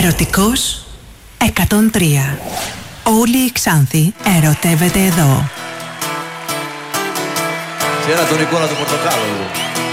Ερωτικός 103. Όλη η Ξάνθη ερωτεύεται εδώ. C'era τον Nicola του Πορτοκάλο.